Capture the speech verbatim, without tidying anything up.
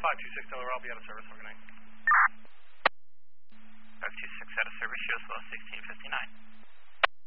five two six Delaware, I'll be out of service. Have a good night. five two six out of service, shows low sixteen fifty-nine.